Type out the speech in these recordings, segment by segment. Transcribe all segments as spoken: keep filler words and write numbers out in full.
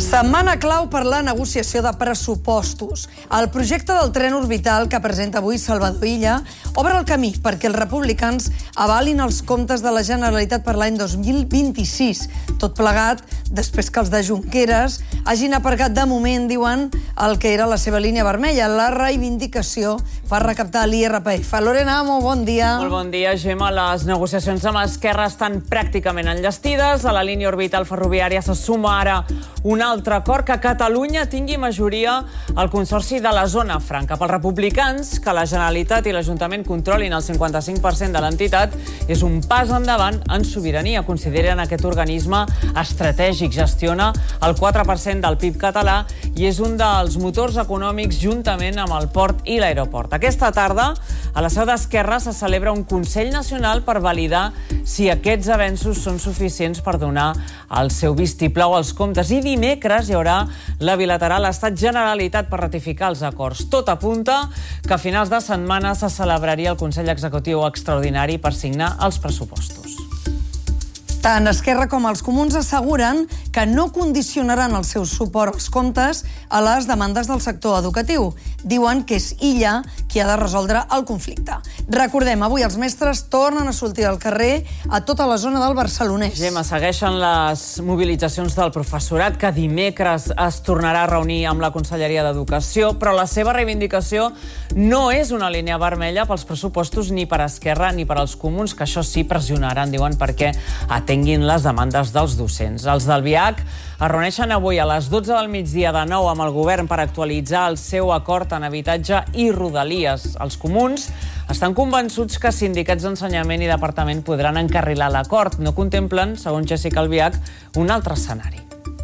Setmana clau per la negociació de pressupostos. El projecte del tren orbital que presenta avui Salvador Illa obre el camí perquè els republicans avalin els comptes de la Generalitat per l'any dos mil vint-i-sis. Tot plegat després que els de Junqueras hagin aparcat de moment, diuen, el que era la seva línia vermella, la reivindicació per recaptar l'I R P F. Lorena Amo, bon dia. Molt bon dia, Gemma. Les negociacions amb l'Esquerra estan pràcticament enllestides. A la línia orbital ferroviària se suma ara un altre acord, que Catalunya tingui majoria al Consorci de la Zona Franca. Pels republicans, que la Generalitat i l'Ajuntament controlin el cinquanta-cinc per cent de l'entitat és un pas endavant en sobirania. Consideren aquest organisme estratègic, gestiona el quatre per cent del P I B català i és un dels motors econòmics juntament amb el port i l'aeroport. Aquesta tarda, a la seu d'Esquerra se celebra un Consell Nacional per validar si aquests avenços són suficients per donar el seu vistiplau als comptes. I dimecres hi haurà la bilateral Estat-Generalitat per ratificar els acords. Tot apunta que a finals de setmana se celebraria el Consell Executiu Extraordinari per signar els pressupostos. Tant Esquerra com els comuns asseguren que no condicionaran el seu suport als comptes a les demandes del sector educatiu. Diuen que és Illa qui ha de resoldre el conflicte. Recordem, avui els mestres tornen a sortir al carrer a tota la zona del Barcelonès. Gemma, segueixen les mobilitzacions del professorat, que dimecres es tornarà a reunir amb la Conselleria d'Educació, però la seva reivindicació no és una línia vermella pels pressupostos ni per Esquerra ni per als comuns, que això sí pressionaran, diuen, perquè atenguin les demandes dels docents. Els del V I A C es reuneixen avui a les dotze del migdia de nou amb el govern per actualitzar el seu acord en habitatge i rodalies. Els comuns estan convençuts que sindicats d'ensenyament i departament podran encarrilar l'acord. No contemplen, segons Jessica Albiach, un altre escenari.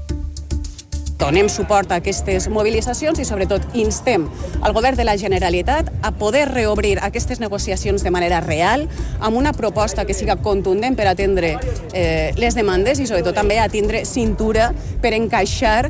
Donem suport a aquestes mobilitzacions i, sobretot, instem el govern de la Generalitat a poder reobrir aquestes negociacions de manera real, amb una proposta que siga contundent per atendre eh, les demandes i, sobretot, també a tindre cintura per encaixar.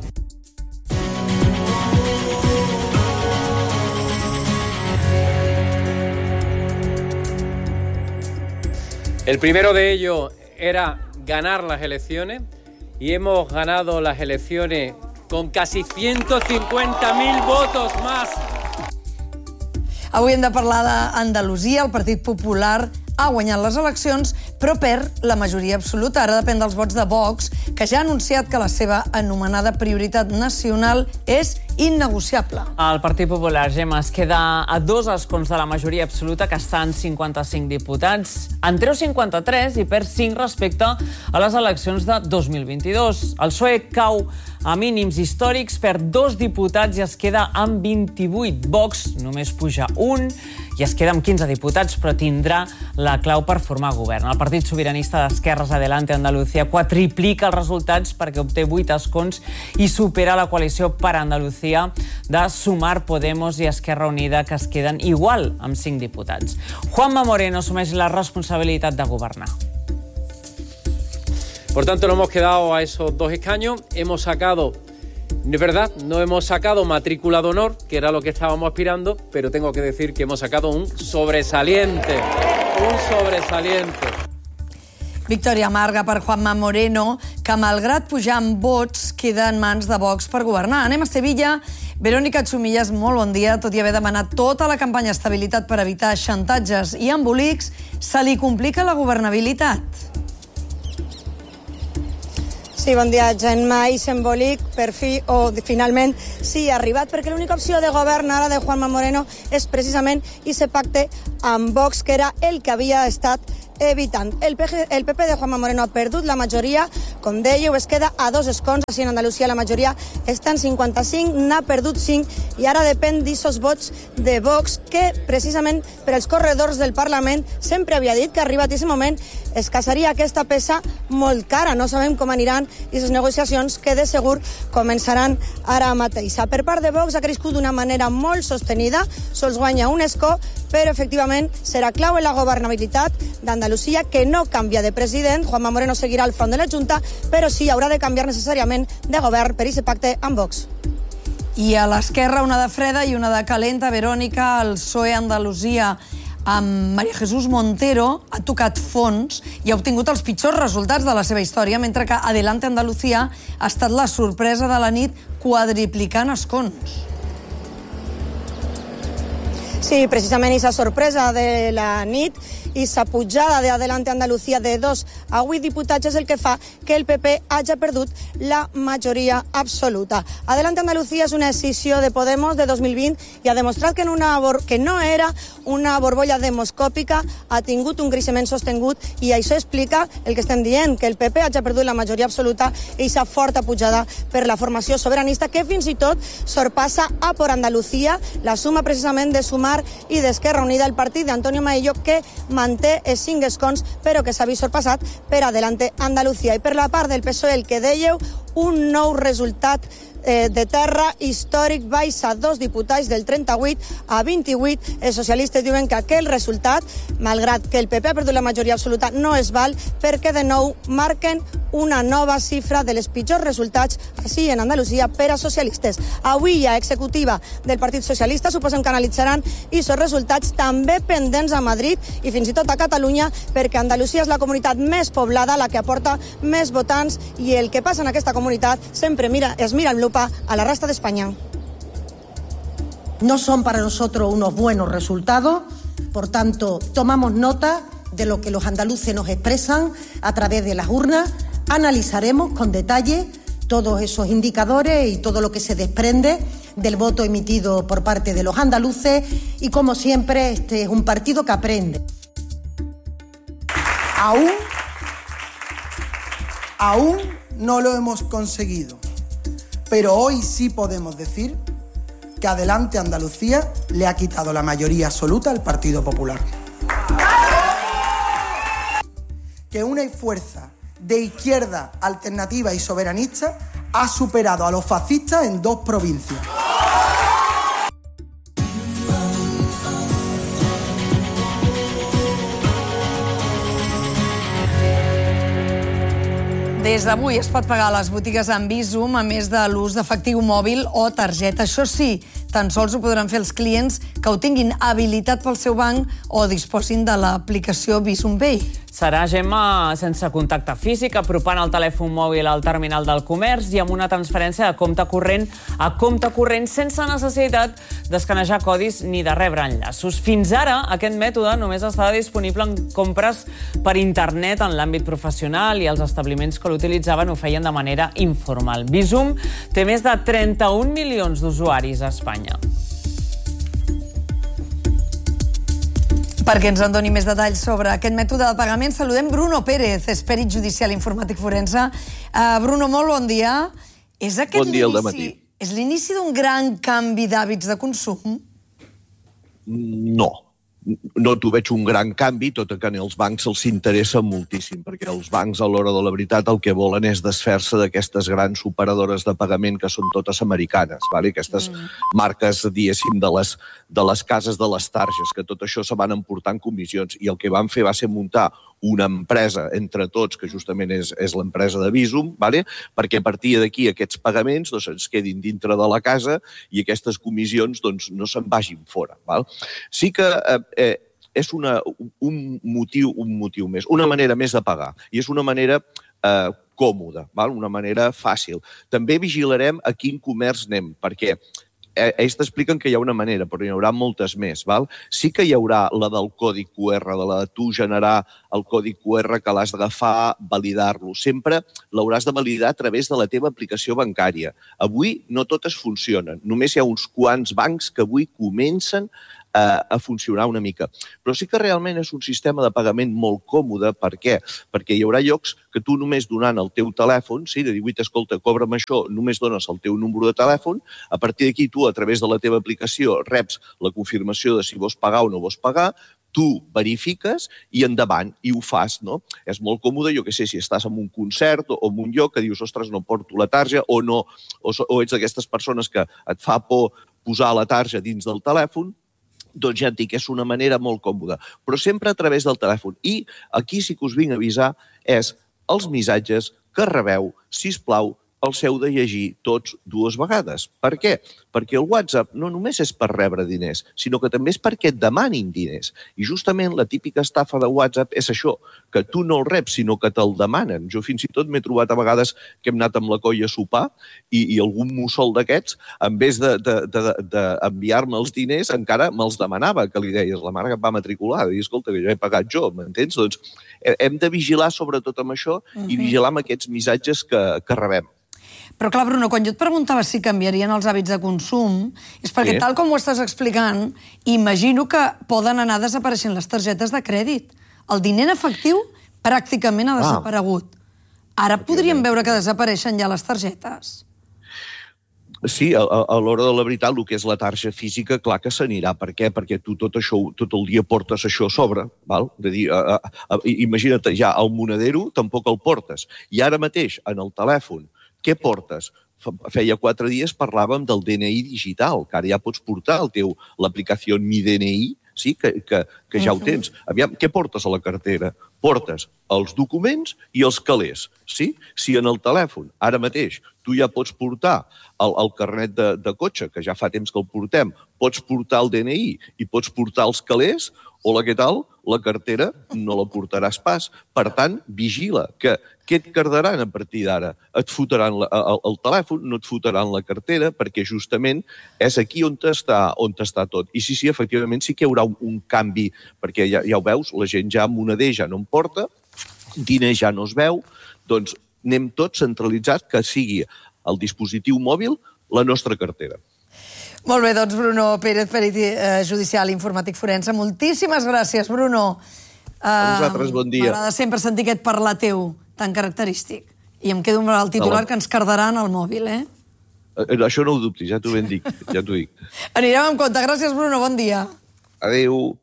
El primero de ello era ganar las elecciones y hemos ganado las elecciones con casi ciento cincuenta mil votos más. Avui hem de parlar d'Andalusia. El Partit Popular ha guanyat les eleccions, però perd la majoria absoluta. Ara depèn dels vots de Vox, que ja ha anunciat que la seva anomenada prioritat nacional és innegociable. El Partit Popular, Gemma, es queda a dos escons de la majoria absoluta, que està en cinquanta-cinc diputats. En treu cinquanta-tres i perd cinc respecte a les eleccions de dos mil vint-i-dos. El P S O E cau a mínims històrics, perd dos diputats i es queda amb vint-i-vuit. Vox només puja un i es queda amb quinze diputats, però tindrà la clau per formar govern. El Partit Sobiranista d'Esquerres Adelante Andalucía quadriplica els resultats perquè obté vuit escons i supera la coalició per Andalucía de Sumar, Podemos i Esquerra Unida, que es queden igual amb cinc diputats. Juanma Moreno assumeix la responsabilitat de governar. Por tanto, no hemos quedado a esos dos escaños. Hemos sacado, es verdad, no hemos sacado matrícula de honor, que era lo que estábamos aspirando, pero tengo que decir que hemos sacado un sobresaliente, un sobresaliente. Victòria amarga per Juanma Moreno, que malgrat pujar amb vots queda en mans de Vox per governar. Anem a Sevilla. Verónica Chumillas, molt bon dia. Tot i haver demanat tota la campanya estabilitat per evitar xantatges i embolics, se li complica la governabilitat. Sí, bon dia, Gemma. I simbòlic, per fi, o finalment, sí, ha arribat, perquè l'única opció de govern ara de Juanma Moreno és precisament aquest pacte amb Vox, que era el que havia estat evitant. El P P de Juanma Moreno ha perdut la majoria, com dèieu, es queda a dos escons. Així en Andalusia la majoria està en cinquanta-cinc, n'ha perdut cinc, i ara depèn d'aquests vots de Vox, que precisament per als corredors del Parlament sempre havia dit que arribat aquest moment es casaria aquesta peça molt cara. No sabem com aniran aquestes negociacions, que de segur començaran ara mateix. Per part de Vox ha crescut d'una manera molt sostenida, sols guanya un escó, però efectivament serà clau en la governabilitat d'Andalusia, que no canvia de president. Juanma Moreno seguirà al front de la Junta, però sí haurà de canviar necessàriament de govern per aquest pacte amb Vox. I a l'esquerra una de freda i una de calenta, Verònica. El P S O E Andalusia amb María Jesús Montero, ha tocat fons i ha obtingut els pitjors resultats de la seva història, mentre que Adelante Andalucía ha estat la sorpresa de la nit, quadriplicant escons. Sí, precisament aquesta sorpresa de la nit i sa pujada de Adelante Andalucía de dos a vuit diputats és el que fa que el P P hagi perdut la majoria absoluta. Adelante Andalucía és una escissió de Podemos de dos mil vint i ha demostrat que, en una que no era una borbolla demoscòpica, ha tingut un creixement sostingut i això explica el que estem dient, que el P P hagi perdut la majoria absoluta i aquesta forta pujada per la formació sobiranista que fins i tot sorpassa a Por Andalucía, la suma precisament de Sumar i d'Esquerra Unida, el partit d'Antonio Maillo, que manté els cinc escons, però que s'ha vist sorpassat per Adelante Andalucía. I per la part del P S O E, el que dèieu, un nou resultat eh, de terra històric, baixa dos diputats del trenta-vuit a vint-i-vuit. Els socialistes diuen que aquell resultat, malgrat que el P P ha perdut la majoria absoluta, no es val, perquè de nou marquen una nova xifra de les pitjors resultats així en Andalusia per a socialistes. Avui hi ha executiva del Partit Socialista, suposem que analitzaran aquests resultats també pendents a Madrid i fins i tot a Catalunya, perquè Andalusia és la comunitat més poblada, la que aporta més votants, i el que passa en aquesta comunitat sempre mira, es mira en lupa a la resta de España. No son para nosotros unos buenos resultados, por tanto, tomamos nota de lo que los andaluces nos expresan a través de las urnas, analizaremos con detalle todos esos indicadores y todo lo que se desprende del voto emitido por parte de los andaluces y, como siempre, este es un partido que aprende. Aún, aún no lo hemos conseguido, pero hoy sí podemos decir que Adelante Andalucía le ha quitado la mayoría absoluta al Partido Popular. Que una fuerza de izquierda alternativa y soberanista ha superado a los fascistas en dos provincias. Des d'avui es pot pagar a les botigues amb Bizum, a més de l'ús d'efectiu mòbil o targeta. Això sí, tan sols ho podran fer els clients que ho tinguin habilitat pel seu banc o disposin de l'aplicació Bizum Pay. Serà, Gemma, sense contacte físic, apropant el telèfon mòbil al terminal del comerç i amb una transferència de compte corrent a compte corrent sense necessitat d'escanejar codis ni de rebre enllaços. Fins ara, aquest mètode només estava disponible en compres per internet en l'àmbit professional i els establiments que l'utilitzaven ho feien de manera informal. Bizum té més de trenta-un milions d'usuaris a Espanya. Perquè ens en doni més detalls sobre aquest mètode de pagament, saludem Bruno Pérez, expert judicial informàtic forense. Uh, Bruno, molt bon dia. És aquest bon dia al dematí. És l'inici d'un gran canvi d'hàbits de consum? No. No t'ho veig un gran canvi, tot i que als bancs els interessa moltíssim, perquè els bancs, a l'hora de la veritat, el que volen és desfer-se d'aquestes grans operadores de pagament que són totes americanes, vale? Aquestes mm. marques, diguéssim, de les, de les cases de les targes, que tot això se van emportant comissions, i el que van fer va ser muntar una empresa entre tots, que justament és, és l'empresa de Bizum, vale? Perquè a partir d'aquí aquests pagaments doncs, ens quedin dintre de la casa i aquestes comissions doncs, no se'n vagin fora. Val? Sí que eh, és una, un, motiu, un motiu més, una manera més de pagar, i és una manera eh, còmoda, val? Una manera fàcil. També vigilarem a quin comerç anem, perquè ells t'expliquen que hi ha una manera, però hi haurà moltes més. Val? Sí que hi haurà la del codi Q R, de la de tu generar el codi Q R que l'has d'agafar, validar-lo. Sempre l'hauràs de validar a través de la teva aplicació bancària. Avui no totes funcionen. Només hi ha uns quants bancs que avui comencen a funcionar una mica. Però sí que realment és un sistema de pagament molt còmode. Per què? Perquè hi haurà llocs que tu només donant el teu telèfon, sí, de dir, escolta, cobra'm això, només dones el teu número de telèfon, a partir d'aquí tu, a través de la teva aplicació, reps la confirmació de si vols pagar o no vols pagar, tu verifiques i endavant, i ho fas, no? És molt còmode, jo què sé, si estàs en un concert o en un lloc que dius, ostres, no porto la tarja, o no, o, o ets d'aquestes persones que et fa por posar la tarja dins del telèfon, doncs ja et dic, és una manera molt còmoda, però sempre a través del telèfon. I aquí sí que us vinc a avisar és els missatges que rebeu, sisplau, els heu de llegir tots dues vegades. Per què? Perquè el WhatsApp no només és per rebre diners, sinó que també és perquè et demanin diners. I justament la típica estafa de WhatsApp és això, que tu no el reps, sinó que te'l demanen. Jo fins i tot m'he trobat a vegades que hem anat amb la colla a sopar i, i algun mussol d'aquests, en vez d'enviar-me els diners, encara me'ls demanava, que li deies, la mare que em va matricular, i escolta, que jo he pagat jo, m'entens? Doncs hem de vigilar sobretot amb això i vigilar amb aquests missatges que, que rebem. Però clar, Bruno, quan jo et preguntava si canviarien els hàbits de consum, és perquè, sí, tal com ho estàs explicant, imagino que poden anar desapareixent les targetes de crèdit. El diner en efectiu pràcticament ha desaparegut. Ara podríem veure que desapareixen ja les targetes. Sí, a, a l'hora de la veritat, el que és la tarja física, clar que s'anirà. Per què? Perquè tu tot això, tot el dia portes això a sobre, val? De dir, a, a, a, imagina't, ja el monedero tampoc el portes. I ara mateix, en el telèfon, què portes? Feia quatre dies parlàvem del D N I digital, que ara ja pots portar el teu, l'aplicació Mi D N I, sí, que, que, que ja ho tens. Aviam, què portes a la cartera? Portes els documents i els calés, sí? Si en el telèfon, ara mateix, tu ja pots portar el, el carnet de, de cotxe, que ja fa temps que el portem, pots portar el D N I i pots portar els calés, hola, què tal? La cartera no la portaràs pas. Per tant, vigila, que què et cardaran a partir d'ara? Et fotran la, el, el telèfon, no et fotran la cartera, perquè justament és aquí on està, on està tot. I sí, sí, efectivament, sí que hi haurà un, un canvi, perquè ja, ja ho veus, la gent ja moneder ja no en porta, diner ja no es veu, doncs anem tots centralitzats que sigui el dispositiu mòbil la nostra cartera. Molt bé, doncs Bruno Pérez, perit judicial informàtic forense. Moltíssimes gràcies, Bruno. A vosaltres, bon dia. M'agrada sempre sentir aquest parlar teu tan característic. I em quedo amb el titular que ens cardaran al mòbil, eh? Això no ho dubtis, ja t'ho ben dic, ja t'ho dic. Anirem amb compte. Gràcies, Bruno, bon dia. Adéu.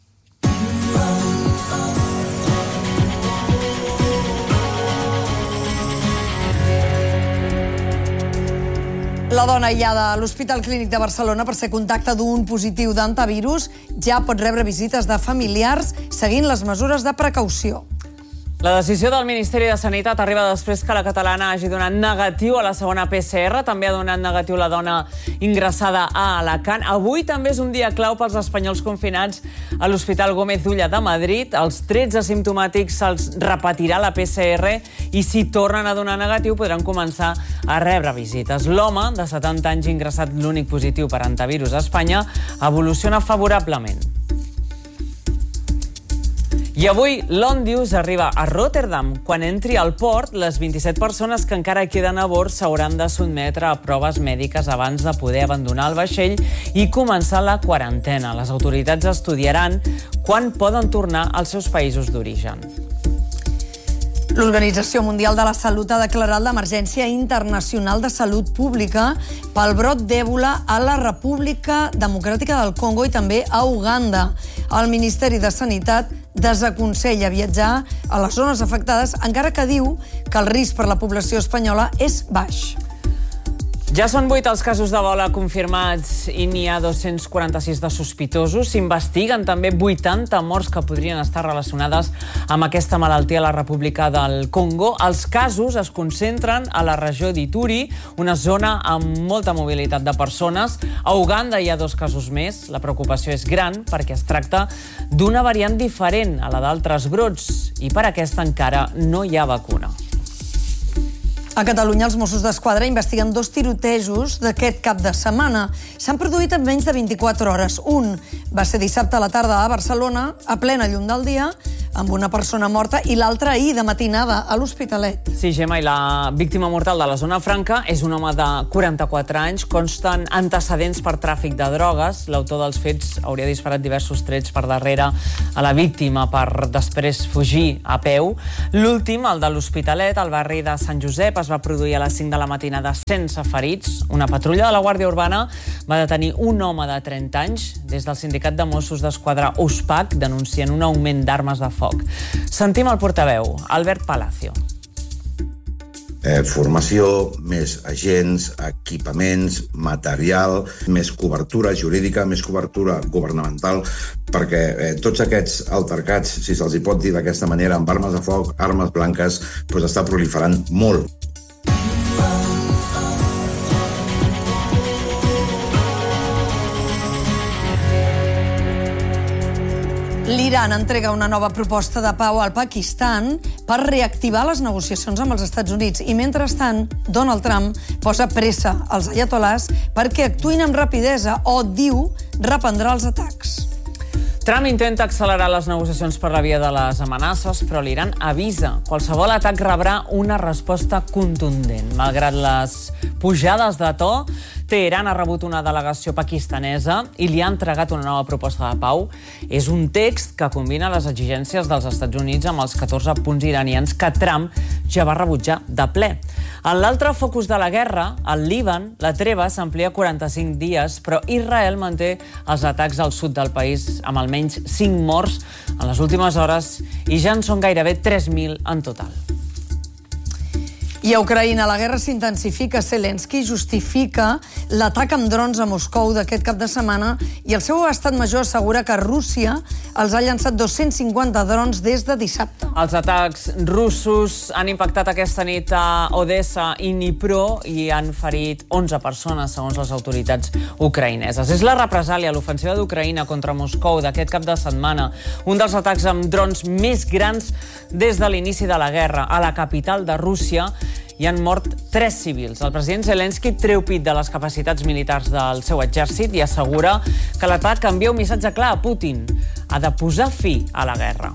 La dona aïllada a l'Hospital Clínic de Barcelona per ser contacte d'un positiu d'antivirus ja pot rebre visites de familiars seguint les mesures de precaució. La decisió del Ministeri de Sanitat arriba després que la catalana hagi donat negatiu a la segona P C R. També ha donat negatiu la dona ingressada a Alacant. Avui també és un dia clau pels espanyols confinats a l'Hospital Gómez Ulla de Madrid. Els tretze asimptomàtics se'ls repetirà la P C R i si tornen a donar negatiu podran començar a rebre visites. L'home, de setanta anys ingressat l'únic positiu per antivirus a Espanya, evoluciona favorablement. I avui l'Ondius arriba a Rotterdam. Quan entri al port, les vint-i-set persones que encara queden a bord s'hauran de sotmetre a proves mèdiques abans de poder abandonar el vaixell i començar la quarantena. Les autoritats estudiaran quan poden tornar als seus països d'origen. L'Organització Mundial de la Salut ha declarat l'emergència internacional de salut pública pel brot d'èbola a la República Democràtica del Congo i també a Uganda. El Ministeri de Sanitat desaconsella viatjar a les zones afectades, encara que diu que el risc per la població espanyola és baix. Ja són vuit els casos d'Ebola confirmats i n'hi ha dos-cents quaranta-sis de sospitosos. S'investiguen també vuitanta morts que podrien estar relacionades amb aquesta malaltia a la República del Congo. Els casos es concentren a la regió d'Ituri, una zona amb molta mobilitat de persones. A Uganda hi ha dos casos més. La preocupació és gran perquè es tracta d'una variant diferent a la d'altres brots i per aquesta encara no hi ha vacuna. A Catalunya, els Mossos d'Esquadra investiguen dos tirotejos d'aquest cap de setmana. S'han produït en menys de vint-i-quatre hores. Un va ser dissabte a la tarda a Barcelona, a plena llum del dia, amb una persona morta, i l'altre ahir de matinada a l'Hospitalet. Sí, Gemma, i la víctima mortal de la zona franca és un home de quaranta-quatre anys. Consten antecedents per tràfic de drogues. L'autor dels fets hauria disparat diversos trets per darrere a la víctima per després fugir a peu. L'últim, el de l'Hospitalet, al barri de Sant Josep, es va produir a les cinc de la matinada sense ferits. Una patrulla de la Guàrdia Urbana va detenir un home de trenta anys. Des del sindicat de Mossos d'Esquadra U S P A C denuncien un augment d'armes de foc. Sentim el portaveu, Albert Palacio. Eh, formació, més agents, equipaments, material, més cobertura jurídica, més cobertura governamental, perquè eh, tots aquests altercats, si se'ls hi pot dir d'aquesta manera, amb armes de foc, armes blanques, doncs està proliferant molt. L'Iran entrega una nova proposta de pau al Pakistan per reactivar les negociacions amb els Estats Units i, mentrestant, Donald Trump posa pressa als ayatolás perquè actuïn amb rapidesa o, diu, reprendrà els atacs. Trump intenta accelerar les negociacions per la via de les amenaces, però l'Iran avisa. Qualsevol atac rebrà una resposta contundent. Malgrat les pujades de to, Teheran ha rebut una delegació pakistanesa i li ha entregat una nova proposta de pau. És un text que combina les exigències dels Estats Units amb els catorze punts iranians que Trump ja va rebutjar de ple. En l'altre focus de la guerra, al Líban, la treva s'amplia quaranta-cinc dies, però Israel manté els atacs al sud del país amb almenys cinc morts en les últimes hores i ja en són gairebé tres mil en total. I a Ucraïna la guerra s'intensifica. Zelensky justifica l'atac amb drons a Moscou d'aquest cap de setmana i el seu estat major assegura que Rússia els ha llançat dos-cents cinquanta drons des de dissabte. Els atacs russos han impactat aquesta nit a Odessa i Dnipro i han ferit onze persones, segons les autoritats ucraïneses. És la represàlia, l'ofensiva d'Ucraïna contra Moscou d'aquest cap de setmana, un dels atacs amb drons més grans des de l'inici de la guerra. A la capital de Rússia hi han mort tres civils. El president Zelensky treu pit de les capacitats militars del seu exèrcit i assegura que l'atac envia un missatge clar a Putin. Ha de posar fi a la guerra.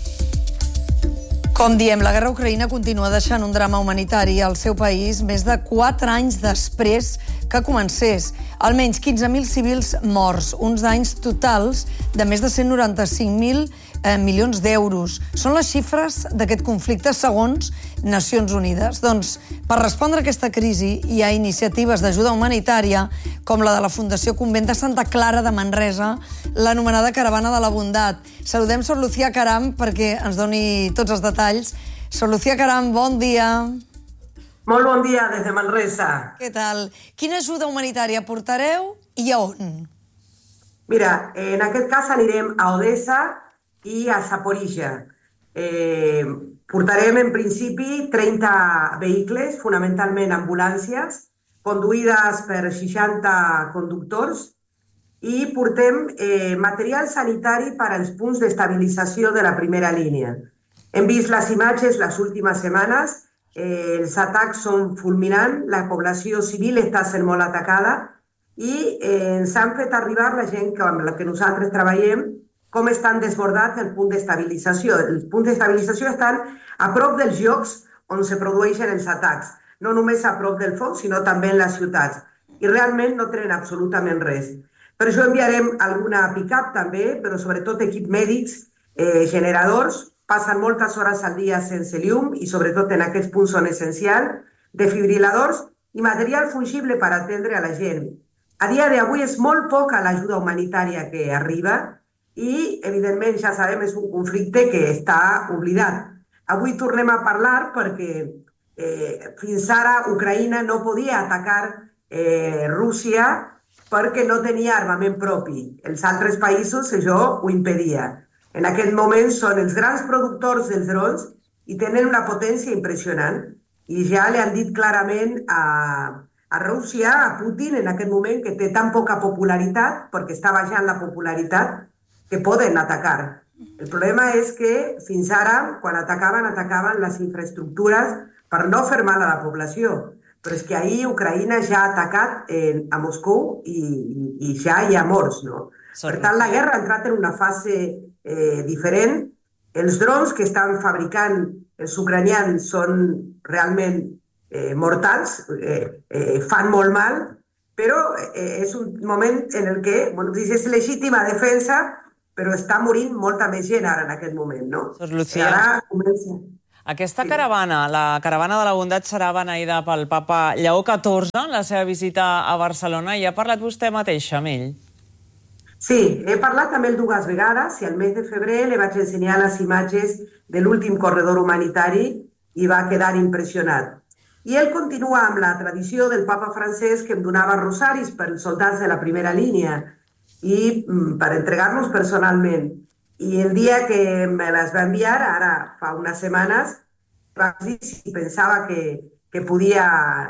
Com diem, la guerra a Ucraïna continua deixant un drama humanitari al seu país més de quatre anys després que comencés. Almenys quinze mil civils morts, uns danys totals de més de cent noranta-cinc mil eh, milions d'euros. Són les xifres d'aquest conflicte segons Nacions Unides. Doncs, per respondre a aquesta crisi, hi ha iniciatives d'ajuda humanitària com la de la Fundació Convent de Santa Clara de Manresa, l'anomenada Caravana de la Bondat. Saludem Sor Lucía Caram perquè ens doni tots els detalls. Sor Lucía Caram, bon dia. Molt bon dia des de Manresa. Què tal? Quina ajuda humanitària portareu i a on? Mira, en aquest cas anirem a Odessa i a Zaporizhia. Eh, portarem en principi trenta vehicles, fonamentalment ambulàncies, conduïdes per seixanta conductors, i portem eh, material sanitari per als punts d'estabilització de la primera línia. Hem vist les imatges les últimes setmanes, eh, els atacs són fulminants, la població civil està sent molt atacada i eh, ens han fet arribar la gent que, amb la que nosaltres treballem com estan desbordats el punt d'estabilització. Els punts d'estabilització estan a prop dels llocs on se produeixen els atacs, no només a prop del foc, sinó també en les ciutats. I realment no tenen absolutament res. Per això enviarem alguna pick-up també, però sobretot equip mèdics, eh, generadors, passen moltes hores al dia sense llum i sobretot en aquests punts són essencials, defibriladors i material fungible per atendre a la gent. A dia d'avui és molt poca l'ajuda humanitària que arriba i, evidentment, ja sabem, és un conflicte que està oblidat. Avui tornem a parlar perquè eh, fins ara Ucraïna no podia atacar eh, Rússia perquè no tenia armament propi. Els altres països això ho impedia. En aquest moment són els grans productors dels drons i tenen una potència impressionant. I ja li han dit clarament a, a Rússia, a Putin, en aquest moment, que té tan poca popularitat, perquè està baixant la popularitat, que poden atacar. El problema és que fins ara, quan atacaven, atacaven les infraestructures per no fer mal a la població. Però és que ahir Ucraïna ja ha atacat eh, a Moscou i, i, i ja hi ha morts, no? Per tant, la guerra ha entrat en una fase eh, diferent. Els drons que estan fabricant els ucranians són realment eh, mortals, eh, eh, fan molt mal, però eh, és un moment en el que, bueno, és legítima defensa, però està morint molta més gent ara en aquest moment, no? Sor Lucía, ara comença... aquesta caravana, la Caravana de la Bondat, serà beneïda pel papa Lleó catorze en la seva visita a Barcelona i ha parlat vostè mateixa amb ell. Sí, he parlat amb ell dues vegades i al mes de febrer li vaig ensenyar les imatges de l'últim corredor humanitari i va quedar impressionat. I ell continua amb la tradició del papa francès que em donava rosaris per als soldats de la primera línia i mm, per entregar-los personalment. I el dia que me les va enviar, ara fa unes setmanes, va dir si pensava que, que podia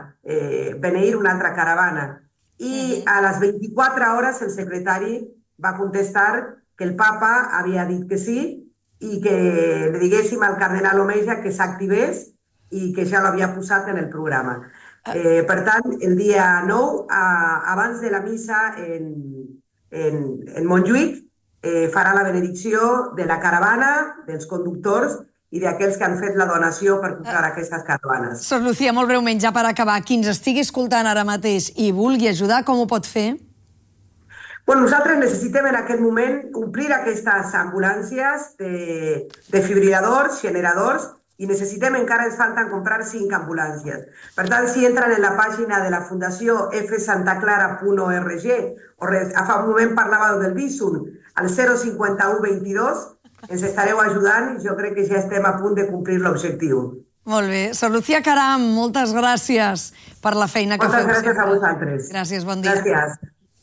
eh, beneir una altra caravana. I a les vint-i-quatre hores el secretari va contestar que el papa havia dit que sí i que li diguéssim al cardenal Omeja que s'activés i que ja l'havia posat en el programa. Eh, per tant, el dia nou, a, abans de la missa en, en, en Montjuïc, eh, farà la benedicció de la caravana, dels conductors i d'aquells que han fet la donació per comprar aquestes caravanes. Sor Lucía, molt breument, ja per acabar, qui ens estigui escoltant ara mateix i vulgui ajudar, com ho pot fer? Bueno, nosaltres necessitem en aquest moment omplir aquestes ambulàncies de desfibriladors, generadors, i necessitem, encara ens falten comprar cinc ambulàncies. Per tant, si entren en la pàgina de la Fundació f santa clara punt org, o fa un moment parlàveu del Bizum, al zero cinquanta-u vint-i-dos, ens estareu ajudant i jo crec que ja estem a punt de complir l'objectiu. Molt bé. Sor Lucía Caram, moltes gràcies per la feina que feu. Moltes gràcies a vosaltres. Gràcies, bon dia. Gràcies.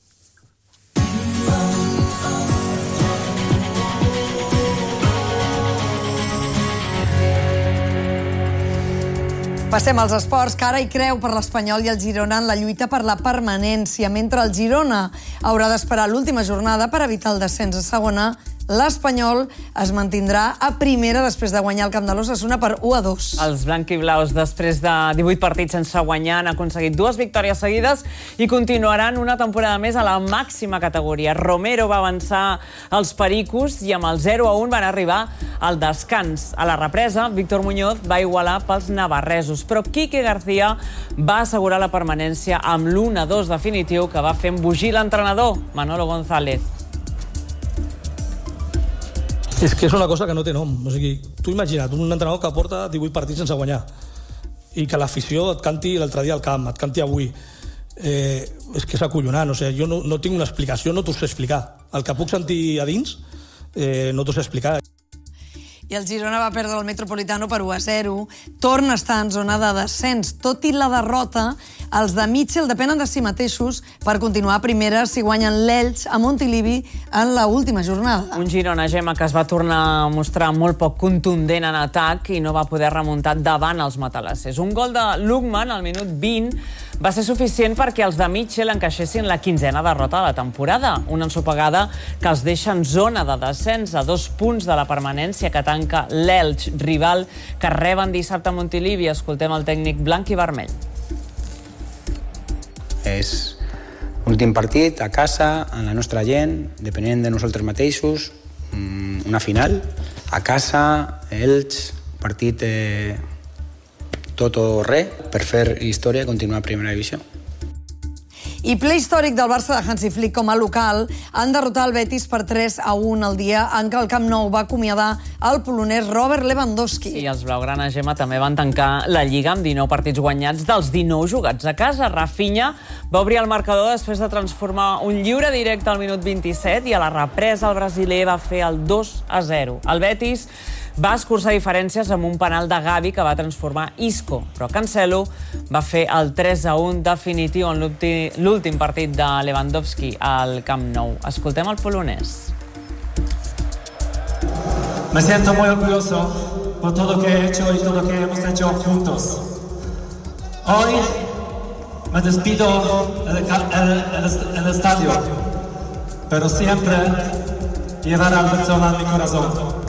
Passem als esports, que ara hi creu per l'Espanyol i el Girona en la lluita per la permanència. Mentre el Girona haurà d'esperar l'última jornada per evitar el descens a segona, l'Espanyol es mantindrà a primera després de guanyar el camp de l'Osasuna per u a dos. Els blanquiblaus, després de divuit partits sense guanyar, han aconseguit dues victòries seguides i continuaran una temporada més a la màxima categoria. Romero va avançar els pericos i amb el zero a un van arribar al descans. A la represa, Víctor Muñoz va igualar pels navarresos, però Quique García va assegurar la permanència amb l'u a dos definitiu que va fer embogir l'entrenador, Manolo González. És que és una cosa que no té nom. O sigui, tu imagina't un entrenador que porta divuit partits sense guanyar i que l'afició et canti l'altre dia al camp, et canti avui. Eh, és que és acollonant. O sigui, jo no, no tinc una explicació, no t'ho sé explicar. El que puc sentir a dins eh, no t'ho sé explicar. I el Girona va perdre el Metropolitano per u a zero. Torna a estar en zona de descens. Tot i la derrota, els de Mitchell depenen de si mateixos per continuar a primera si guanyen l'Elx a Montilivi en l'última jornada. Un Girona, Gemma, que es va tornar a mostrar molt poc contundent en atac i no va poder remuntar davant els matalassers. Un gol de Lukman al minut vint va ser suficient perquè els de Mitchell encaixessin la quinzena derrota de la temporada. Una ensopegada que els deixa en zona de descens a dos punts de la permanència que tanca l'Elx, rival que reben dissabte a Montilivi. Escoltem el tècnic blanc i vermell. És l'últim partit a casa, amb la nostra gent, depenent de nosaltres mateixos, una final. A casa, Elx, partit eh, tot o res, per fer història i continuar a primera divisió. I ple històric del Barça de Hansi Flick com a local han derrotat el Betis per tres a un el dia en què el Camp Nou va acomiadar el polonès Robert Lewandowski. I els blaugrana, Gemma, també van tancar la Lliga amb dinou partits guanyats dels dinou jugats a casa. Rafinha va obrir el marcador després de transformar un lliure directe al minut vint-i-set i a la represa el brasiler va fer el dos a zero. El Betis va escurçar diferències amb un penal de Gavi que va transformar Isco, però Cancelo va fer el tres a un definitiu en l'últim partit de Lewandowski al Camp Nou. Escoltem el polonès. Me siento muy orgulloso por todo lo que he hecho y todo lo que hemos hecho juntos. Hoy me despido del el, el estadio, pero siempre llevará al Barcelona en mi corazón.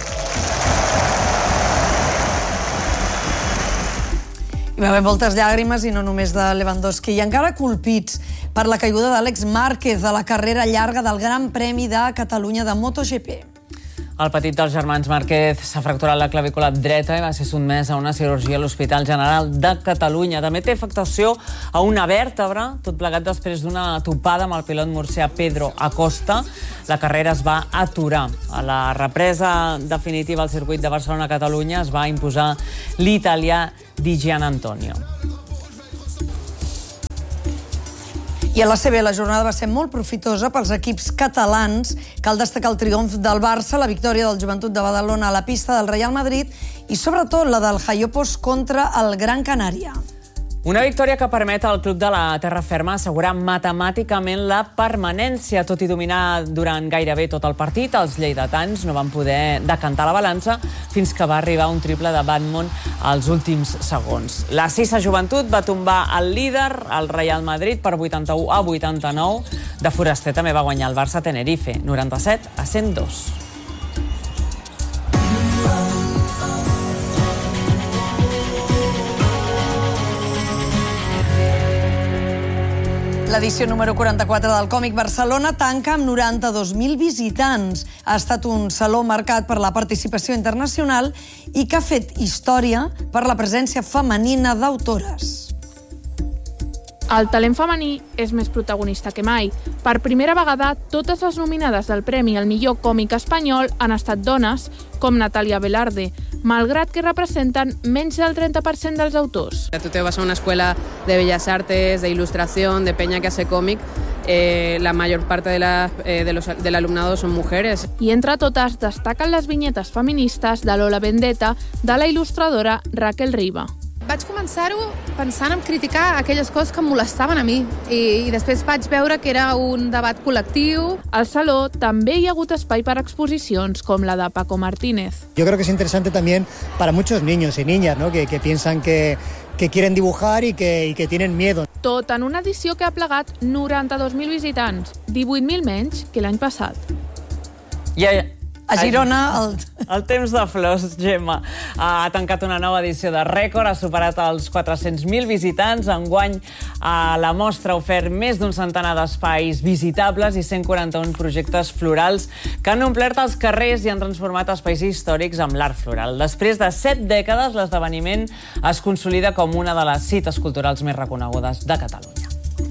Hi va haver moltes llàgrimes i no només de Lewandowski. I encara colpits per la caiguda d'Àlex Márquez a la carrera llarga del Gran Premi de Catalunya de MotoGP. El petit dels germans Márquez s'ha fracturat la clavícula dreta i va ser sotmès a una cirurgia a l'Hospital General de Catalunya. També té afectació a una vèrtebra, tot plegat després d'una topada amb el pilot murcià Pedro Acosta. La carrera es va aturar. A la represa definitiva al circuit de Barcelona-Catalunya es va imposar l'italià Di Gianantonio. I a l'A C B la jornada va ser molt profitosa pels equips catalans. Cal destacar el triomf del Barça, la victòria del Joventut de Badalona a la pista del Real Madrid i sobretot la del Jaiopos contra el Gran Canària. Una victòria que permet al club de la Terra Ferma assegurar matemàticament la permanència. Tot i dominar durant gairebé tot el partit, els lleidatans no van poder decantar la balança fins que va arribar un triple de Batman als últims segons. La Sisa Joventut va tombar el líder, el Real Madrid, per vuitanta-u a vuitanta-nou. de Foraster també va guanyar el Barça Tenerife, noranta-set a cent dos. L'edició número quaranta-quatre del Còmic Barcelona tanca amb noranta-dos mil visitants. Ha estat un saló marcat per la participació internacional i que ha fet història per la presència femenina d'autores. El talent femení és més protagonista que mai. Per primera vegada, totes les nominades del Premi al millor còmic espanyol han estat dones, com Natalia Velarde, malgrat que representen menys del treinta per cent dels autors. Tú te vas a una escuela de bellas artes, de ilustración, de peña que hace cómic, eh, la mayor parte de la, eh, de los, del alumnado son mujeres. I entre totes destaquen les vinyetes feministes de Lola Vendetta de la il·lustradora Raquel Riba. Vaig començar-ho pensant en criticar aquelles coses que em molestaven a mi i, i després vaig veure que era un debat col·lectiu. Al Saló també hi ha hagut espai per exposicions com la de Paco Martínez. Yo creo que es interesante también para muchos niños y niñas, ¿no? que, que piensan que, que quieren dibujar y que, y que tienen miedo. Tot en una edició que ha plegat noranta-dos mil visitants, divuit mil menys que l'any passat. I a, a Girona... El... el temps de flors, Gemma, ha tancat una nova edició de rècord, ha superat els quatre-cents mil visitants. Enguany a la mostra ha ofert més d'un centenar d'espais visitables i cent quaranta-un projectes florals que han omplert els carrers i han transformat espais històrics amb l'art floral. Després de set dècades, l'esdeveniment es consolida com una de les cites culturals més reconegudes de Catalunya.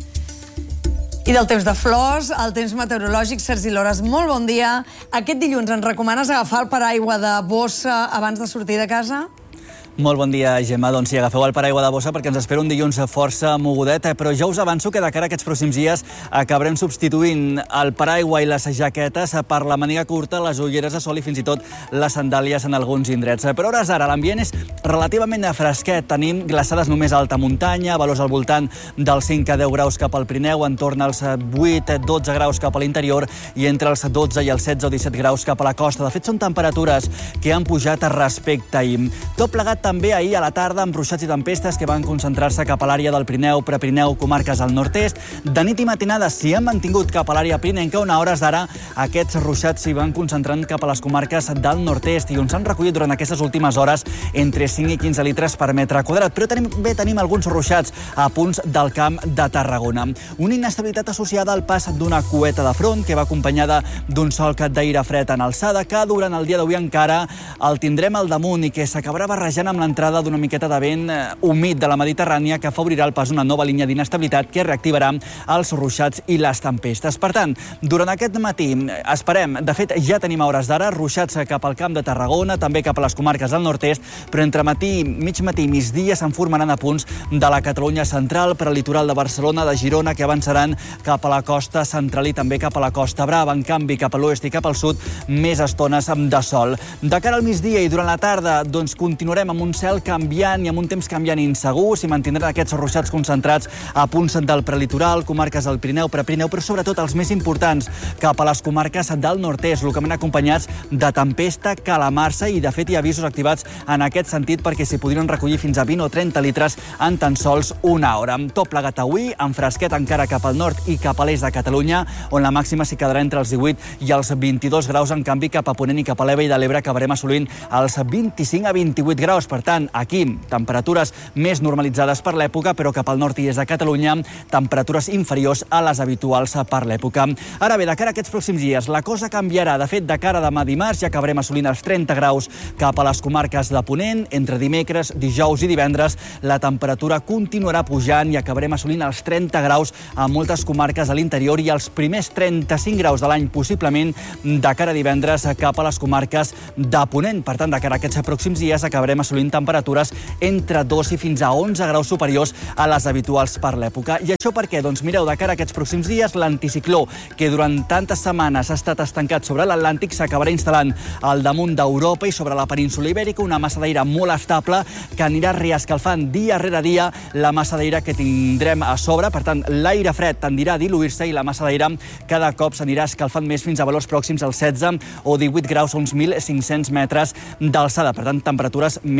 I del temps de flors, el temps meteorològic, Sergi Lores, molt bon dia. Aquest dilluns ens recomanes agafar el paraigua de bossa abans de sortir de casa? Molt bon dia, Gemma. Doncs sí, agafeu el paraigua de bossa perquè ens espera un dilluns força mogudet, però ja us avanço que de cara a aquests pròxims dies acabarem substituint el paraigua i les jaquetes per la màniga curta, les ulleres de sol i fins i tot les sandàlies en alguns indrets. Però hores ara l'ambient és relativament fresquet. Tenim glaçades només a alta muntanya, valors al voltant dels cinc a deu graus cap al Pirineu, entorn als vuit a dotze graus cap a l'interior i entre els dotze i els setze o disset graus cap a la costa. De fet, són temperatures que han pujat respecte a ahir. Tot plegat també ahir a la tarda amb ruixats i tempestes que van concentrar-se cap a l'àrea del Pirineu, Prepirineu, comarques al nord-est. De nit i matinada s'hi han mantingut cap a l'àrea pirinenca, on a hores d'ara aquests ruixats s'hi van concentrant cap a les comarques del nord-est i on s'han recollit durant aquestes últimes hores entre cinc i quinze litres per metre quadrat. Però tenim, bé tenim alguns ruixats a punts del Camp de Tarragona. Una inestabilitat associada al pas d'una cueta de front que va acompanyada d'un solc d'aire fred en alçada que durant el dia d'avui encara el tindrem al damunt i que s'acabarà barrejant amb l'entrada d'una miqueta de vent humit de la Mediterrània que afavorirà el pas d'una nova línia d'inestabilitat que reactivarà els ruixats i les tempestes. Per tant, durant aquest matí esperem, de fet ja tenim a hores d'ara, ruixats cap al Camp de Tarragona, també cap a les comarques del nord-est, però entre matí, mig matí i migdia se'n formaran a punts de la Catalunya central per al litoral de Barcelona, de Girona, que avançaran cap a la costa central i també cap a la costa brava. En canvi, cap a l'oest i cap al sud, més estones de sol. De cara al migdia i durant la tarda, doncs continuarem amb un cel canviant i amb un temps canviant insegur. S'hi mantindran aquests ruixats concentrats a punts del prelitoral, comarques del Pirineu, Prepirineu, però sobretot els més importants cap a les comarques del nord-est, localment acompanyats de tempesta, calamarsa i de fet hi ha avisos activats en aquest sentit perquè s'hi podrien recollir fins a vint o trenta litres en tan sols una hora. Tot plegat avui, amb fresquet encara cap al nord i cap a l'est de Catalunya, on la màxima s'hi quedarà entre els divuit i els vint-i-dos graus, en canvi cap a Ponent i cap a l'Ebre i de l'Ebre acabarem assolint els vint-i-cinc a vint-i-vuit graus. Per tant, aquí, temperatures més normalitzades per l'època, però cap al nord i est de Catalunya, temperatures inferiors a les habituals per l'època. Ara bé, de cara a aquests pròxims dies, la cosa canviarà. De fet, de cara a demà dimarts ja acabarem assolint els trenta graus cap a les comarques de Ponent. Entre dimecres, dijous i divendres, la temperatura continuarà pujant i acabarem assolint els trenta graus a moltes comarques de l'interior i els primers trenta-cinc graus de l'any, possiblement, de cara a divendres cap a les comarques de Ponent. Per tant, de cara a aquests pròxims dies acabarem assolint temperatures entre dos i fins a onze graus superiors a les habituals per l'època. I això per què? Doncs mireu, de cara a aquests pròxims dies, l'anticicló, que durant tantes setmanes ha estat estancat sobre l'Atlàntic, s'acabarà instal·lant al damunt d'Europa i sobre la península Ibèrica, una massa d'aire molt estable que anirà reescalfant dia rere dia la massa d'aire que tindrem a sobre. Per tant, l'aire fred tendirà a diluir-se i la massa d'aire cada cop s'anirà escalfant més fins a valors pròxims als setze o divuit graus a uns mil cinc-cents metres d'alçada. Per tant, temperatures més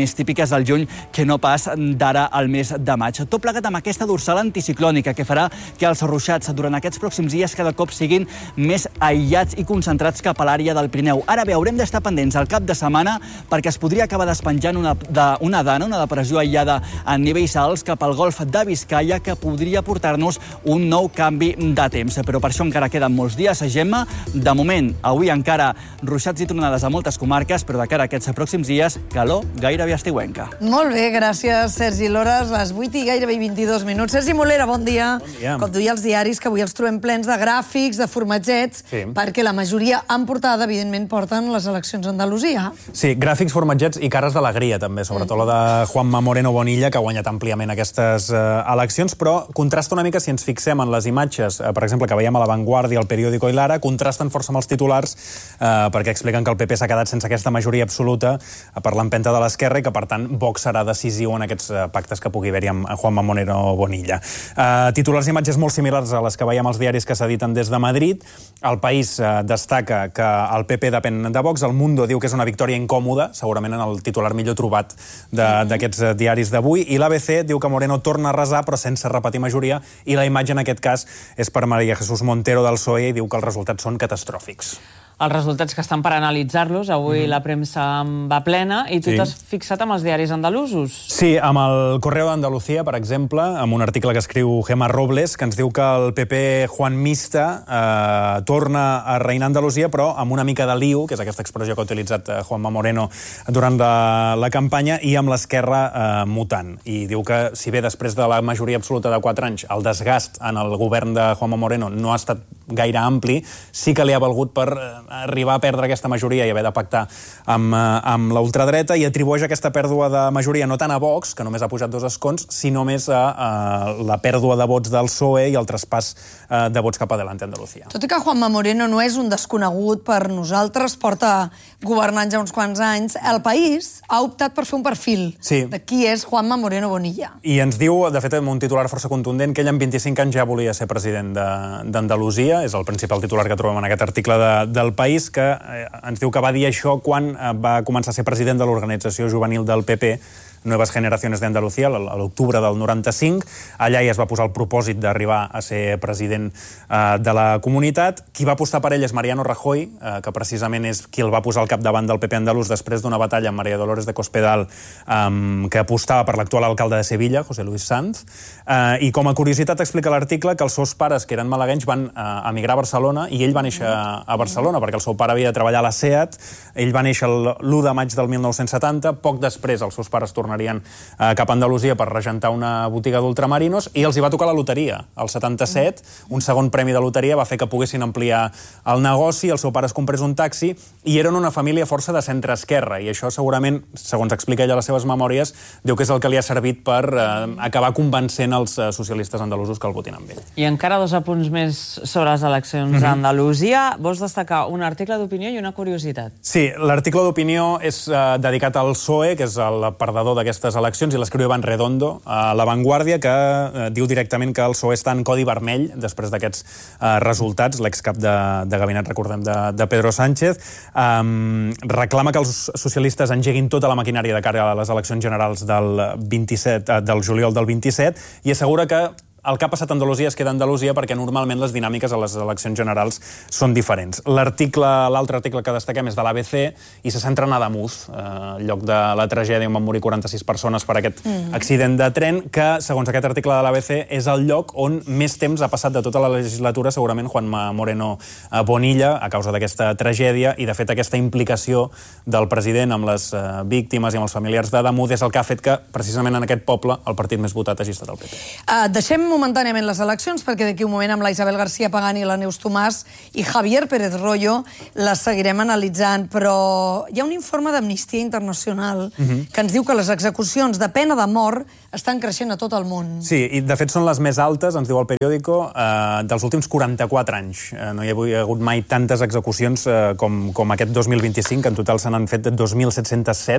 més típiques del juny que no pas d'ara al mes de maig. Tot plegat amb aquesta dorsal anticiclònica que farà que els ruixats durant aquests pròxims dies cada cop siguin més aïllats i concentrats cap a l'àrea del Pirineu. Ara bé, haurem d'estar pendents al cap de setmana perquè es podria acabar despenjant una, de, una dana, una depressió aïllada en nivells alts cap al golf de Biscaia que podria portar-nos un nou canvi de temps. Però per això encara queden molts dies, Gemma. De moment, avui encara ruixats i tronades a moltes comarques, però de cara a aquests pròxims dies, calor gairebé estiuenca. Molt bé, gràcies, Sergi Lores. Les vuit i gairebé vint-i-dos minuts. Sergi Molera, bon dia. Bon dia. Com duia els diaris, que avui els trobem plens de gràfics, de formatgets, sí. perquè la majoria en portada, evidentment, porten les eleccions a Andalusia. Sí, gràfics, formatgets i cares d'alegria, també, sobretot mm. la de Juanma Moreno Bonilla, que ha guanyat àmpliament aquestes eh, eleccions, però contrasta una mica si ens fixem en les imatges, eh, per exemple, que veiem a La Vanguardia, al Periódico i l'Ara, contrasten força amb els titulars, eh, perquè expliquen que el P P s'ha quedat sense aquesta majoria absoluta eh, per l'empenta de l'esquerra i que, per tant, Vox serà decisiu en aquests eh, pactes que pugui haver-hi amb Juanma Moreno Bonilla. Eh, titulars i imatges molt similars a les que veiem als diaris que s'editen des de Madrid. El País eh, destaca que el P P depèn de Vox. El Mundo diu que és una victòria incòmoda, segurament en el titular millor trobat d'aquests de, diaris d'avui. I l'A B C diu que Moreno torna a resar, però sense repetir majoria, i la imatge en aquest cas és per María Jesús Montero del P S O E i diu que els resultats són catastròfics. Els resultats que estan per analitzar-los. Avui mm. la premsa va plena i tu sí. t'has fixat amb els diaris andalusos. Sí, amb el Correo d'Andalucía, per exemple, amb un article que escriu Gemma Robles, que ens diu que el P P juanmista eh, torna a reinar a Andalusia, però amb una mica de liu, que és aquesta expressió que ha utilitzat Juanma Moreno durant la, la campanya, i amb l'esquerra eh, mutant. I diu que, si bé després de la majoria absoluta de quatre anys, el desgast en el govern de Juanma Moreno no ha estat gaire ampli, sí que li ha valgut per arribar a perdre aquesta majoria i haver de pactar amb, amb la ultradreta, i atribueix aquesta pèrdua de majoria no tant a Vox, que només ha pujat dos escons, sinó més a, a la pèrdua de vots del P S O E i el traspàs eh, de vots cap adelante a Andalusia. Tot i que Juanma Moreno no és un desconegut per nosaltres, porta governant ja uns quants anys, el País ha optat per fer un perfil sí. de qui és Juanma Moreno Bonilla. I ens diu, de fet, amb un titular força contundent, que ell amb vint-i-cinc anys ja volia ser president d'Andalusia. És el principal titular que trobem en aquest article de, del País, que eh, ens diu que va dir això quan eh, va començar a ser president de l'organització juvenil del P P, Nuevas Generaciones de Andalucía, a l'octubre del noranta-cinc. Allà ja es va posar el propòsit d'arribar a ser president eh, de la comunitat. Qui va apostar per ell és Mariano Rajoy, eh, que precisament és qui el va posar al capdavant del P P andalús després d'una batalla amb María Dolores de Cospedal, eh, que apostava per l'actual alcalde de Sevilla, José Luis Sanz. Eh, I com a curiositat explica l'article que els seus pares, que eren malaguenys, van eh, emigrar a Barcelona, i ell va néixer a Barcelona, perquè el seu pare havia de treballar a la SEAT. Ell va néixer l'u de maig del mil nou-cents setanta, poc després els seus pares tornarien eh, cap a Andalusia per regentar una botiga d'ultramarinos, i els hi va tocar la loteria. El setanta-set, un segon premi de loteria va fer que poguessin ampliar el negoci, el seu pare es comprés un taxi, i eren una família força de centre-esquerra, i això segurament, segons explica ella a les seves memòries, diu que és el que li ha servit per eh, acabar convencent els eh, socialistes andalusos que el votin amb ell. I encara dos apunts més sobre les eleccions mm-hmm. a Andalusia. Vols destacar un article d'opinió i una curiositat. Sí, l'article d'opinió és eh, dedicat al P S O E, que és el perdedor d'aquestes eleccions, i l'escriu Iván Redondo a La Vanguardia, que eh, diu directament que el P S O E està en codi vermell després d'aquests eh, resultats. L'excap de, de gabinet, recordem, de, de Pedro Sánchez, eh, reclama que els socialistes engeguin tota la maquinària de cara a les eleccions generals del, vint-i-set, eh, del juliol del vint-i-set, i assegura que el que ha passat a Andalusia es queda a Andalusia perquè normalment les dinàmiques a les eleccions generals són diferents. L'article, l'altre article que destaquem és de l'A B C i se centra en Ademuz, eh, el lloc de la tragèdia on van morir quaranta-sis persones per aquest mm. accident de tren, que, segons aquest article de l'A B C, és el lloc on més temps ha passat de tota la legislatura, segurament, Juanma Moreno Bonilla, a causa d'aquesta tragèdia, i, de fet, aquesta implicació del president amb les eh, víctimes i amb els familiars d'Ademuz és el que ha fet que, precisament en aquest poble, el partit més votat hagi estat el P P. Uh, deixem momentàniament les eleccions, perquè d'aquí un moment amb la Isabel García Pagani, la Neus Tomàs i Javier Pérez Royo les seguirem analitzant, però hi ha un informe d'Amnistia Internacional uh-huh. que ens diu que les execucions de pena de mort estan creixent a tot el món. Sí, i de fet són les més altes, ens diu el periòdico, eh, dels últims quaranta-quatre anys. Eh, no hi ha hagut mai tantes execucions eh, com, com aquest dos mil vint-i-cinc, que en total se n'han fet dos mil set-cents set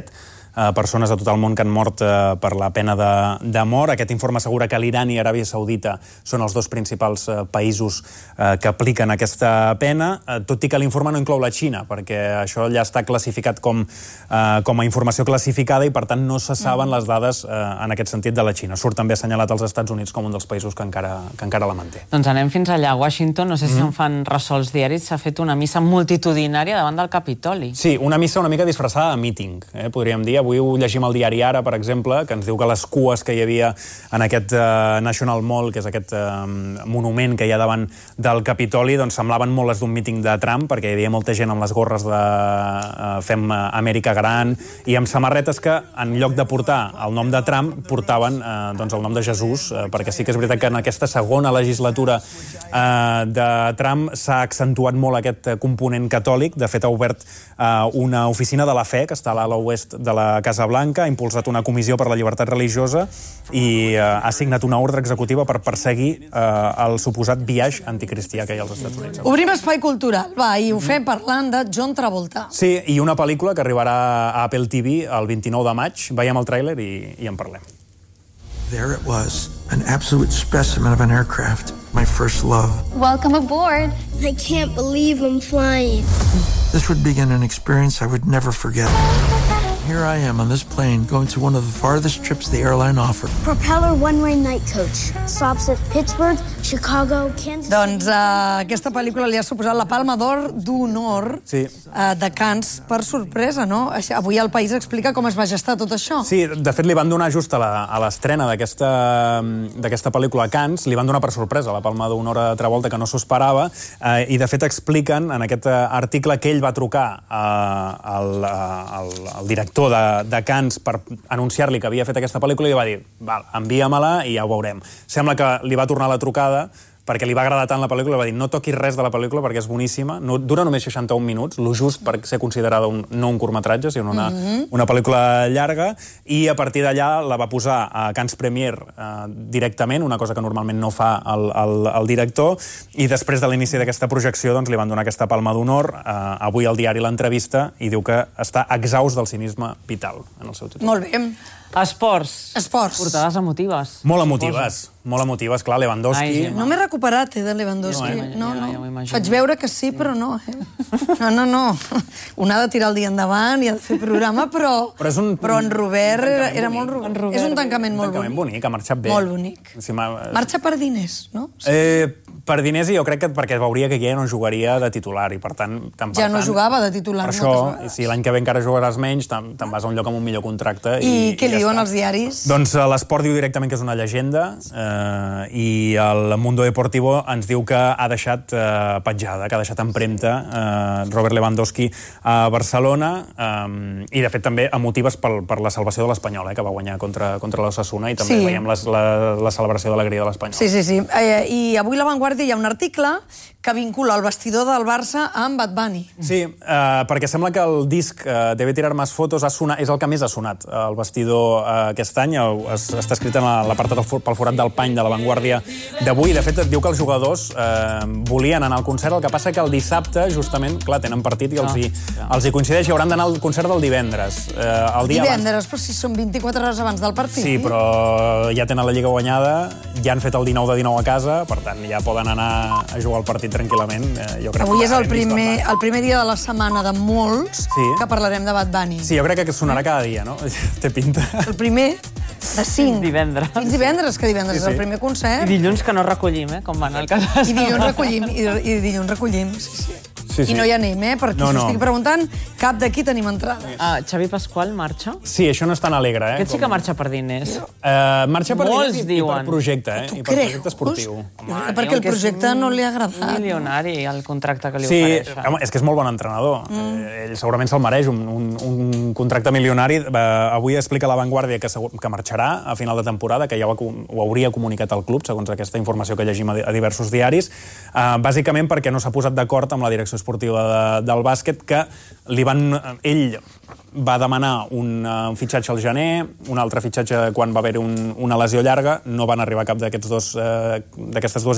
eh, persones a tot el món que han mort eh, per la pena de, de mort. Aquest informe assegura que l'Iran i Aràbia Saudita són els dos principals eh, països eh, que apliquen aquesta pena, eh, tot i que l'informe no inclou la Xina, perquè això ja està classificat com, eh, com a informació classificada i, per tant, no se saben les dades eh, en aquest sentit de la Xina. Surt també assenyalat als Estats Units com un dels països que encara, que encara la manté. Doncs anem fins allà. A Washington, no sé si mm. se'n fan ressò els diaris, s'ha fet una missa multitudinària davant del Capitoli. Sí, una missa una mica disfressada de míting, eh, podríem dir. Avui ho llegim al diari Ara, per exemple, que ens diu que les cues que hi havia en aquest eh, National Mall, que és aquest eh, monument que hi ha davant del Capitoli, doncs semblaven molt les d'un míting de Trump, perquè hi havia molta gent amb les gorres de eh, Fem Amèrica Gran i amb samarretes que, en lloc de portar el nom de Trump, portaven eh, doncs el nom de Jesús, eh, perquè sí que és veritat que en aquesta segona legislatura eh, de Trump s'ha accentuat molt aquest component catòlic. De fet, ha obert eh, una oficina de la fe, que està a l'ala oest de la Casa Blanca, ha impulsat una comissió per la llibertat religiosa i eh, ha signat una ordre executiva per perseguir eh, el suposat biaix anticristià que hi ha als Estats Units. Obrim espai cultural, va, i ho fem parlant de John Travolta. Sí, i una pel·lícula que arribarà a Apple T V el vint-i-nou de maig. Veiem el tràiler i, i en parlem. There it was, an absolute specimen of an aircraft. My first love. Welcome aboard. I can't believe I'm flying. This would begin an experience I would never forget. Here I am on this plane going to one of the farthest trips the airline offered. Propeller one-way night coach. Stops at Pittsburgh, Chicago, Kansas... Doncs uh, aquesta pel·lícula li ha suposat la Palma d'Or d'Honor sí. uh, de Cannes per sorpresa, no? Avui el País explica com es va gestar tot això. Sí, de fet li van donar just a l'estrena d'aquesta pel·lícula a Cannes, li van donar per sorpresa la Palma d'Honor a Travolta, que no s'ho esperava, eh, i de fet expliquen en aquest article que ell va trucar eh, al, al, al director de, de Cannes per anunciar-li que havia fet aquesta pel·lícula i li va dir, val, envia-me-la i ja ho veurem. Sembla que li va tornar la trucada perquè li va agradar tant la pel·lícula, va dir, no toquis res de la pel·lícula perquè és boníssima, no, dura només seixanta-un minuts, lo just per ser considerada un, no un curtmetratge, sinó una, mm-hmm. una pel·lícula llarga, i a partir d'allà la va posar a Cannes Premier eh, directament, una cosa que normalment no fa el, el, el director, i després de l'inici d'aquesta projecció doncs, li van donar aquesta Palma d'Honor. Eh, avui el diari l'entrevista i diu que està exhaust del cinisme vital en el seu títol. Molt bé. Esports. Esports. Portades emotives. Molt emotives. Molt emotives, clar, Lewandowski. Ai, no m'he recuperat, eh, de Lewandowski. Jo, eh? No, no. Ja, ja Faig veure que sí, però no, eh? No, no, no. Un ha de tirar el dia endavant i ha de fer programa, però, però, un, però en Robert era, era molt... En Robert, és un tancament molt tancament bonic. bonic. Ha marxat bé. Molt bonic. Sí, ma... Marxa per diners, no? Sí. Eh, per diners, i jo crec que perquè veuria que ja no jugaria de titular, i per tant... tant ja per no tant, jugava de titular per això, moltes vegades. si l'any que ve encara jugaràs menys, te'n vas a un lloc amb un millor contracte. I, i què i li ja diuen està. Els diaris? Doncs l'Esport diu directament que és una llegenda, eh, i el Mundo Deportivo ens diu que ha deixat eh, petjada, que ha deixat empremta eh, Robert Lewandowski a Barcelona, eh, i de fet també emotives per, per la salvació de l'Espanyol, eh, que va guanyar contra, contra l'Osasuna, i també sí. veiem les, la, la celebració d'alegria de l'Espanyol. Sí, sí, sí. Eh, I avui a La Vanguardia hi ha un article que vincula el vestidor del Barça amb Bad Bunny. Sí, eh, perquè sembla que el disc eh, Debe tirar más fotos ha sonat, és el que més ha sonat, el vestidor eh, aquest any, es, està escrit en l'apartat pel forat del pany de La Vanguardia d'avui. De fet, diu que els jugadors eh, volien anar al concert, el que passa que el dissabte, justament, clar, tenen partit i els hi, els hi coincideix, i hauran d'anar al concert del divendres. Eh, el dia divendres, abans. Però si són vint-i-quatre hores abans del partit. Sí, però ja tenen la Lliga guanyada, ja han fet el dinou de dinou a casa, per tant, ja poden anar a jugar al partit tranquil·lament. Eh, jo crec Avui que és el primer, el primer dia de la setmana de molts sí. que parlarem de Bad Bunny. Sí, jo crec que sonarà cada dia, no? Té pinta. El primer de cinc. Divendres. Fins divendres, que divendres sí, sí. és el primer concert. I dilluns que no recollim, eh, com va anar el cas. I dilluns recollim, i, i dilluns recollim, sí, sí. Sí, sí. I no hi anem, eh? Per qui no, s'ho no. estigui preguntant, cap d'aquí tenim entrades. Ah, Xavi Pasqual marxa? Sí, això no és tan alegre, eh? Aquest sí que marxa per diners. Uh, marxa per Molts diners i, diuen. i per projecte, eh? Tu I per creus? projecte esportiu. Home, perquè el projecte no li ha agradat. Un milionari, el contracte que li sí, ofereix. Sí, és que és molt bon entrenador. Mm. Eh, ell segurament se'l mereix, un, un, un contracte milionari. Uh, avui explica La Vanguardia que, que marxarà a final de temporada, que ja ho, ho hauria comunicat al club, segons aquesta informació que llegim a, a diversos diaris, uh, bàsicament perquè no s'ha posat d'acord amb la direcció esportiva de, del bàsquet, que li van... ell va demanar un, un fitxatge al gener, un altre fitxatge quan va haver un, una lesió llarga, no van arribar a cap d'aquests dos, eh, d'aquestes dues